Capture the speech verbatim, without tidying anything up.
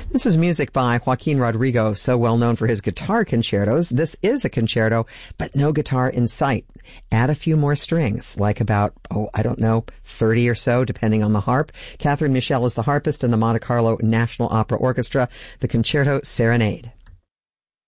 This is music by Joaquin Rodrigo, so well known for his guitar concertos. This is a concerto, but no guitar in sight. Add a few more strings, like about, oh, I don't know, thirty or so, depending on the harp. Catherine Michel is the harpist in the Monte Carlo National Opera Orchestra, the Concerto Serenade.